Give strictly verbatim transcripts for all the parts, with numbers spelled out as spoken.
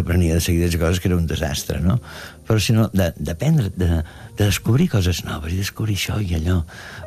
aprenia de seguida coses que era un desastre, no? Però si no, d'aprendre, de, de descobrir coses noves, i descobrir això i allò.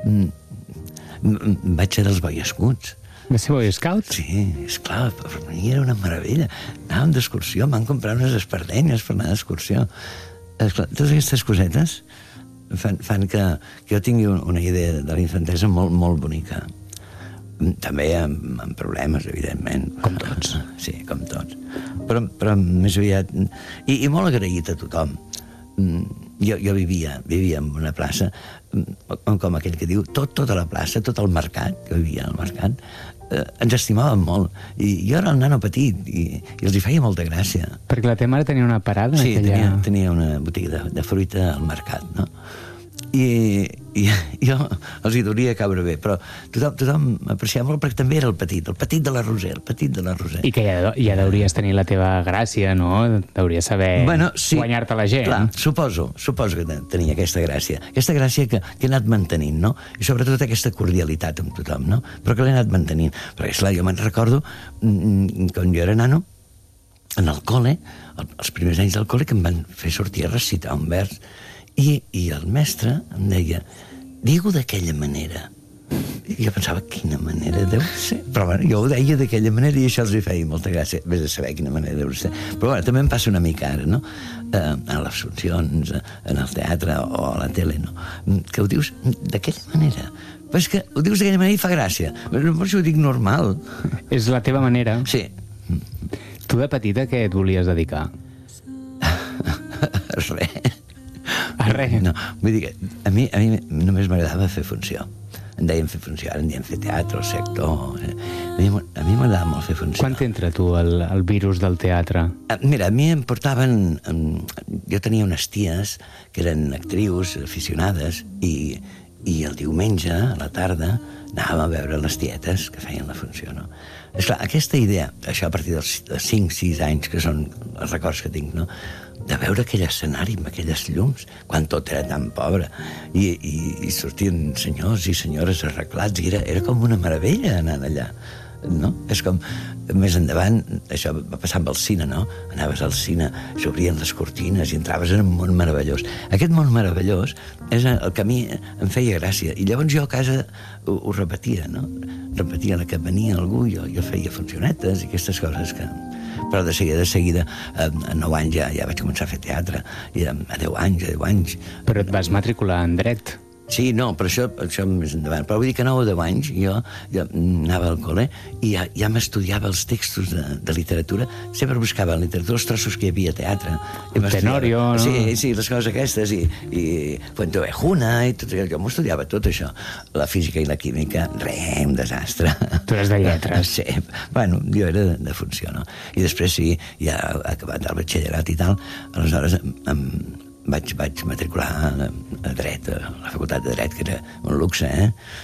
Mm, vaig ser dels Boy Scouts. Va ser Boy Scout? Sí, esclar, per mi era una meravella. Anàvem d'excursió, m'han comprat unes espardenyes per anar d'excursió. Esclar, totes aquestes cosetes fan, fan que, que jo tingui una idea de la infantesa molt, molt bonica. També amb, amb problemes, evidentment. Com tots. Sí, com tots. Però, però més aviat... I, i molt agraït a tothom. Jo, jo vivia, vivia en una plaça, com aquell que diu, tot, tota la plaça, tot el mercat, que vivia al mercat, eh, ens estimaven molt. I jo era el nano petit, i, i els hi feia molta gràcia. Perquè la teva mare tenia una parada? Sí, aquella... tenia, tenia una botiga de, de fruita al mercat, no? I, i jo els hi deuria caure bé, però tothom, tothom m'apreciava molt perquè també era el petit, el petit de la Roser, el petit de la Roser. I que ja, ja deuries tenir la teva gràcia, no? Deuries saber bueno, sí, guanyar-te la gent. Clar, suposo, suposo que tenia aquesta gràcia, aquesta gràcia que, que he anat mantenint, no? I sobretot aquesta cordialitat amb tothom, no? Però que l'he anat mantenint, perquè esclar, jo me'n recordo quan jo era nano, en el col·le, els primers anys del col·le, que em van fer sortir a recitar un vers. I, i el mestre em deia, digue-ho d'aquella manera. I jo pensava, quina manera deu ser? Però bueno, jo ho deia d'aquella manera i això els hi feia molta gràcia. Vés a saber quina manera deu ser. Però bueno, també em passa una mica ara, no? Eh, a les funcions, en el teatre o a la tele, no? Que ho dius d'aquella manera. Però és que ho dius d'aquella manera i fa gràcia. Per això ho dic normal. És la teva manera. Sí. Tu de petita què et volies dedicar? Res. A res? No, vull dir que a mi, a mi només m'agradava fer funció. En deien fer funció, ara en diem fer teatre, el sector... A mi, a mi m'agradava molt fer funció. Quan t'entra, tu, el, el virus del teatre? Mira, a mi em portaven... Jo tenia unes ties que eren actrius aficionades i, i el diumenge, a la tarda, anàvem a veure les tietes que feien la funció, no? Esclar, aquesta idea, això a partir dels cinc sis anys, que són els records que tinc, no?, de veure aquell escenari amb aquelles llums, quan tot era tan pobre, i, i, i sortien senyors i senyores arreglats, i era, era com una meravella anar allà, no? És com, més endavant, això va passar amb el cine, no? Anaves al cine, s'obrien les cortines i entraves en un món meravellós. Aquest món meravellós és el que a mi em feia gràcia, i llavors jo a casa ho, ho repetia, no? Repetia la que venia algú, jo, jo feia funcionetes i aquestes coses que... Però de seguida, de seguida, a nou anys ja, ja vaig començar a fer teatre, i a deu anys, a deu anys... Però et vas matricular en dret. Sí, no, però això, això més endavant. Però vull dir que a nou o deu anys jo, jo anava al col·le i ja, ja m'estudiava els textos de, de literatura. Sempre buscava en literatura els trossos que hi havia a teatre. Tenorio, no? Sí, sí, les coses aquestes, i, i Fuenteovejuna, i tot, jo m'ho estudiava tot això. La física i la química, res, un desastre. Tu eres de lletres. Sí, bueno, jo era de, de funció, no? I després, sí, ja acabat el batxillerat i tal, aleshores em, vaig, vaig matricular a, a dret, a la facultat de dret, que era un luxe, eh?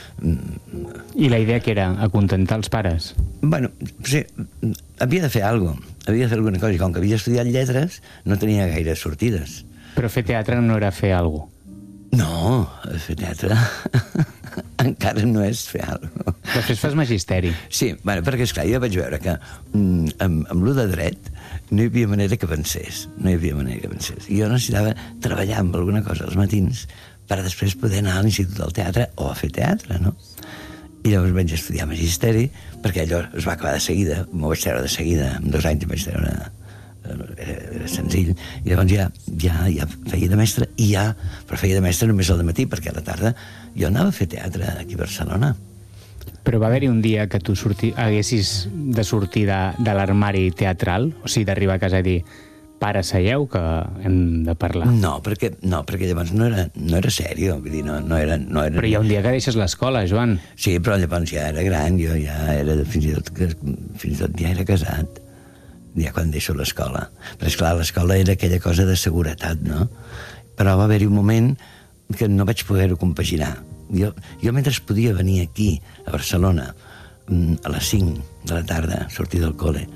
I la idea que era? Acontentar els pares? Bueno, sí, havia de fer alguna cosa, havia de fer alguna cosa, i com que havia estudiat lletres, no tenia gaire sortides. Però fer teatre no era fer alguna cosa? No, fer teatre encara no és fer alguna cosa. Després fas magisteri. Sí, bueno, perquè esclar, jo vaig veure que mm, amb, amb l'u de dret no hi havia manera que pensés, no hi havia manera que pensés. I jo necessitava treballar amb alguna cosa als matins per després poder anar a l'Institut del Teatre o a fer teatre, no? I llavors vaig estudiar magisteri, perquè allò es va acabar de seguida, m'ho vaig treure de seguida, en dos anys vaig treure una... Era, era senzill, i llavors ja, ja, ja feia de mestre, i ja, però feia de mestre només al matí, perquè a la tarda jo anava a fer teatre aquí a Barcelona. Però va haver-hi un dia que tu sorti, haguessis de sortir de, de l'armari teatral? O sigui, d'arribar a casa i dir, pare, seieu, que hem de parlar. No, perquè, no, perquè llavors no era, no era sèrio, vull dir, no, no era... No era... Però hi ha un dia que deixes l'escola, Joan. Sí, però llavors ja era gran, jo ja era, fins i tot, fins i tot ja era casat, ja quan deixo l'escola. Però esclar, l'escola era aquella cosa de seguretat, no? Però va haver-hi un moment que no vaig poder-ho compaginar. Jo, jo mentre podia venir aquí, a Barcelona, a les cinc de la tarda, sortir del col·le,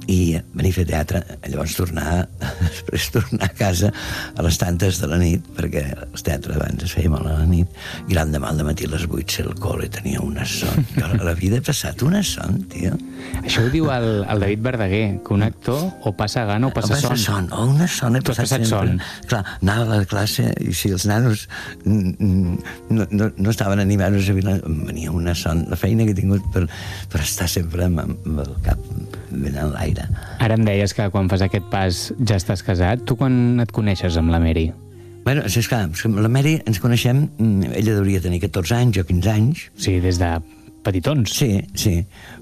i venir a fer teatre, llavors tornar després tornar a casa a les tantes de la nit, perquè el teatre abans es feia molt a la nit, i l'endemà al matí a les vuit ser al col·le, tenia una son. Jo a la vida he passat una son, tio. Això ho diu el, el David Verdaguer, que un actor o passa gana o passa, o passa son. son. O una son he Tu has passat passat sempre. son. Clar, anava a la classe i si els nanos no, no, no estaven animats a venir, em venia una son. La feina que he tingut per, per estar sempre amb, amb el cap ben en l'aire. Ara em deies que quan fas aquest pas ja estàs casat. Tu quan et coneixes amb la Mary? Bueno, és clar, amb la Mary ens coneixem, ella hauria tenir catorze anys, jo quinze anys. Sí, des de petitons. Sí, sí.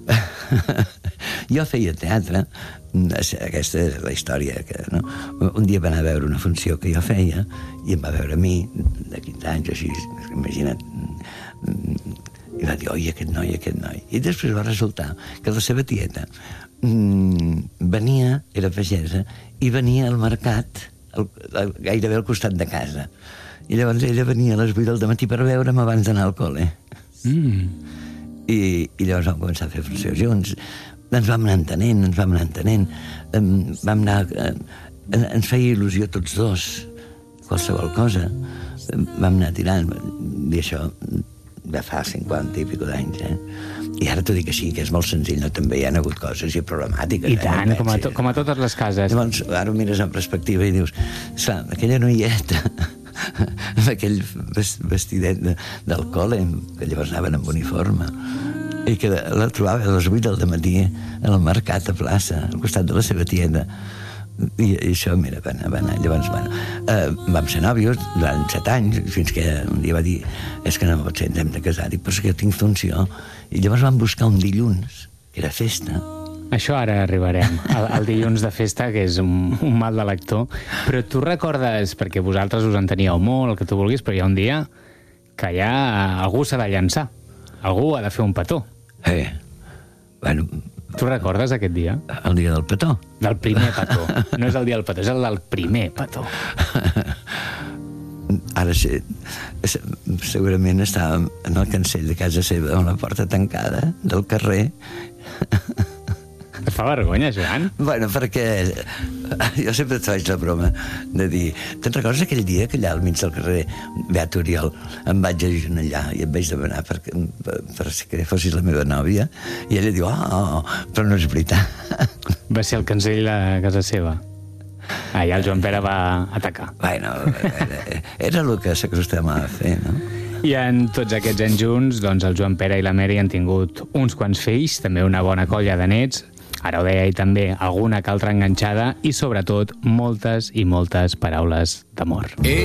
Jo feia teatre, aquesta és la història, que, no? Un dia va anar a veure una funció que jo feia i em va veure a mi, de quinze anys, així, imagina't, i va dir, oi, aquest noi, aquest noi. I després va resultar que la seva tieta mmm, venia, era pagesa, i venia al mercat, al, al, gairebé al costat de casa. I llavors ella venia a les vuit del matí per veure'm abans d'anar al col·le. Mm. I, i llavors vam començar a fer funció junts. Ens vam anar entenent, ens vam anar entenent. Um, vam anar... Uh, ens feia il·lusió tots dos, qualsevol cosa. Um, vam anar tirant, i això de fa cinquanta i pico d'anys, eh? I ara t'ho dic així, que és molt senzill, no? També hi ha hagut coses i problemàtiques. I tant, eh? com, a to, com a totes les cases. Llavors, ara ho mires en perspectiva i dius, esclar, aquella noieta amb aquell vestidet de, del col·le, que llavors anaven amb uniforme, i que la trobava a les vuit del matí al mercat a plaça, al costat de la seva tieta. I, i això, mira, va anar, va anar. Llavors, bueno, eh, vam ser nòvios durant set anys, fins que un dia va dir, és que no pot ser, ens hem de casar. Dic, però és que jo tinc funció. I llavors vam buscar un dilluns, que era festa. Això ara arribarem, el, el dilluns de festa, que és un, un mal de lector. Però tu recordes, perquè vosaltres us enteníeu molt, el que tu vulguis, però hi ha un dia que ja algú s'ha de llançar. Algú ha de fer un petó. Eh, bueno... Tu recordes aquest dia? El dia del petó. Del primer petó. No és el dia del petó, és el del primer petó. Ara sí, segurament estàvem en el cancell de casa seva, amb la porta tancada del carrer. Et fa vergonya, Joan? Bueno, perquè jo sempre et faig la broma de dir, te'n recordes aquell dia que allà al mig del carrer, Beat Oriol, em vaig agenollar i et vaig demanar per, per, per que fossis la meva nòvia? I ella diu, oh, oh, però no és veritat. Va ser el cancell de casa seva. Allà el Joan Pere va atacar. Bueno, era, era el que s'acostumava a fer, no? I en tots aquests anys junts, doncs el Joan Pere i la Mary han tingut uns quants fills, també una bona colla de nets, ara ho deia, i també alguna que altra enganxada, i sobretot moltes i moltes paraules d'amor.